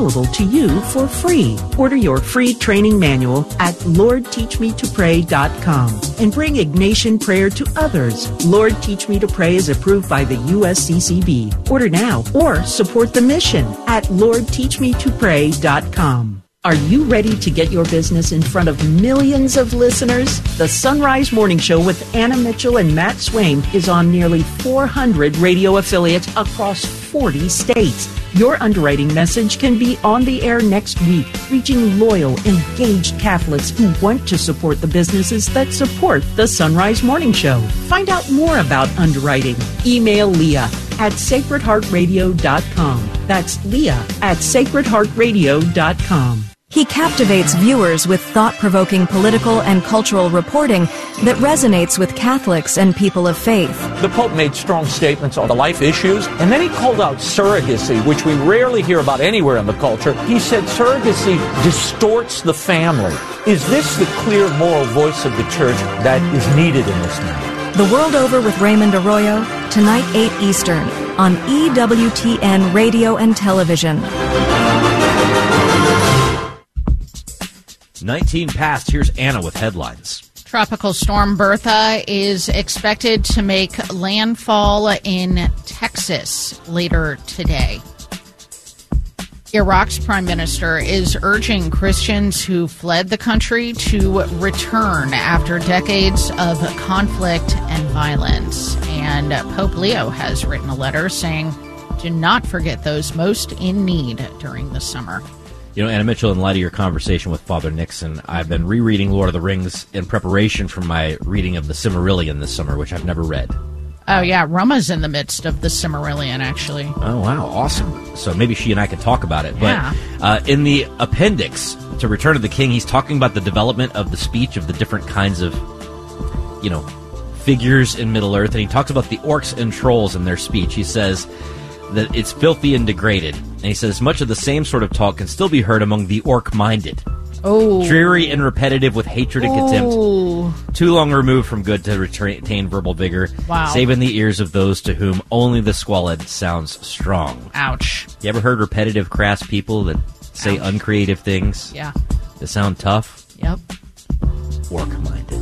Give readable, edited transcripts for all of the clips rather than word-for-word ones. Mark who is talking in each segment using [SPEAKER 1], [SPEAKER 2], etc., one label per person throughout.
[SPEAKER 1] available to you for free. Order your free training manual at LordTeachMeToPray.com and bring Ignatian prayer to others. Lord Teach Me to Pray is approved by the USCCB. Order now or support the mission at LordTeachMeToPray.com. Are you ready to get your business in front of millions of listeners? The Sunrise Morning Show with Anna Mitchell and Matt Swain is on nearly 400 radio affiliates across 40 states. Your underwriting message can be on the air next week, reaching loyal, engaged Catholics who want to support the businesses that support the Sunrise Morning Show. Find out more about underwriting. Email Leah at sacredheartradio.com. That's Leah at sacredheartradio.com.
[SPEAKER 2] He captivates viewers with thought-provoking political and cultural reporting that resonates with Catholics and people of faith.
[SPEAKER 3] The Pope made strong statements on the life issues, and then he called out surrogacy, which we rarely hear about anywhere in the culture. He said surrogacy distorts the family. Is this the clear moral voice of the Church that is needed in this matter?
[SPEAKER 2] The World Over with Raymond Arroyo, tonight 8 Eastern, on EWTN Radio and Television.
[SPEAKER 4] 19 past. Here's Anna with headlines.
[SPEAKER 5] Tropical storm Bertha is expected to make landfall in Texas later today. Iraq's prime minister is urging Christians who fled the country to return after decades of conflict and violence. And Pope Leo has written a letter saying, do not forget those most in need during the summer.
[SPEAKER 4] You know, Anna Mitchell, in light of your conversation with Father Nixon, I've been rereading Lord of the Rings in preparation for my reading of the Silmarillion this summer, which I've never read.
[SPEAKER 5] Oh, yeah. Roma's in the midst of the Silmarillion, actually.
[SPEAKER 4] Oh, wow. Awesome. So maybe she and I could talk about it.
[SPEAKER 5] Yeah.
[SPEAKER 4] But in the appendix to Return of the King, he's talking about the development of the speech of the different kinds of, figures in Middle-earth. And he talks about the orcs and trolls in their speech. He says that it's filthy and degraded. And he says much of the same sort of talk can still be heard among the orc-minded.
[SPEAKER 5] Oh.
[SPEAKER 4] Dreary and repetitive with hatred and contempt. Too long removed from good to retain verbal vigor.
[SPEAKER 5] Wow.
[SPEAKER 4] Save in the ears of those to whom only the squalid sounds strong.
[SPEAKER 5] Ouch.
[SPEAKER 4] You ever heard repetitive, crass people that say uncreative things?
[SPEAKER 5] Yeah.
[SPEAKER 4] That sound tough?
[SPEAKER 5] Yep.
[SPEAKER 4] Orc-minded.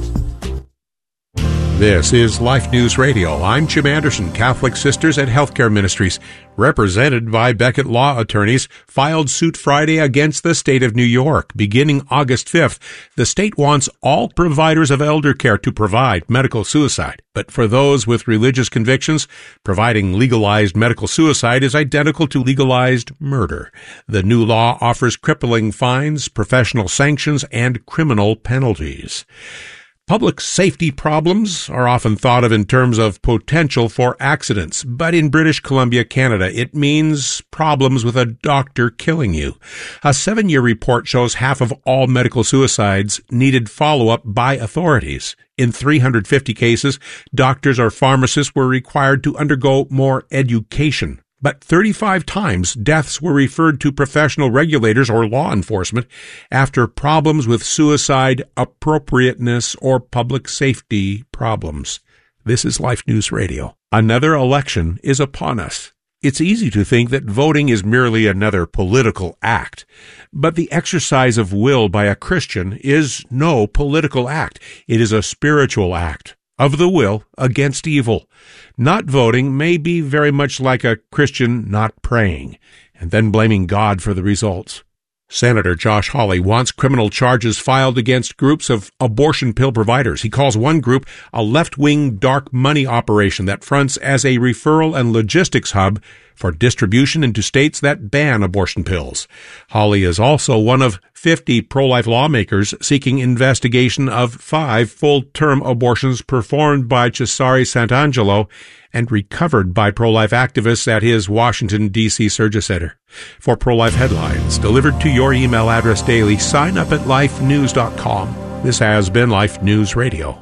[SPEAKER 6] This is Life News Radio. I'm Jim Anderson. Catholic Sisters at Healthcare Ministries, represented by Beckett Law Attorneys, filed suit Friday against the state of New York. Beginning August 5th, the state wants all providers of elder care to provide medical suicide. But for those with religious convictions, providing legalized medical suicide is identical to legalized murder. The new law offers crippling fines, professional sanctions, and criminal penalties. Public safety problems are often thought of in terms of potential for accidents, but in British Columbia, Canada, it means problems with a doctor killing you. A 7-year report shows half of all medical suicides needed follow-up by authorities. In 350 cases, doctors or pharmacists were required to undergo more education. But 35 times deaths were referred to professional regulators or law enforcement after problems with suicide appropriateness or public safety problems. This is Life News Radio. Another election is upon us. It's easy to think that voting is merely another political act, but the exercise of will by a Christian is no political act. It is a spiritual act of the will against evil. Not voting may be very much like a Christian not praying, and then blaming God for the results. Senator Josh Hawley wants criminal charges filed against groups of abortion pill providers. He calls one group a left-wing dark money operation that fronts as a referral and logistics hub for distribution into states that ban abortion pills. Hawley is also one of 50 pro-life lawmakers seeking investigation of 5 full-term abortions performed by Cesare Santangelo and recovered by pro-life activists at his Washington, D.C. Surgery Center. For pro-life headlines delivered to your email address daily, sign up at lifenews.com. This has been Life News Radio.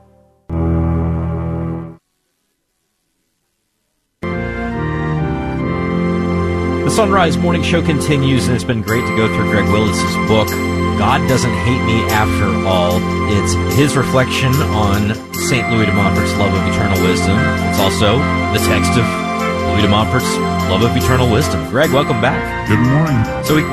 [SPEAKER 4] The Sunrise Morning Show continues, and it's been great to go through Greg Willis's book, God Doesn't Hate Me After All. It's his reflection on St. Louis de Montfort's love of eternal wisdom. It's also the text of Louis de Montfort's love of eternal wisdom. Greg, welcome back.
[SPEAKER 7] Good morning.
[SPEAKER 4] So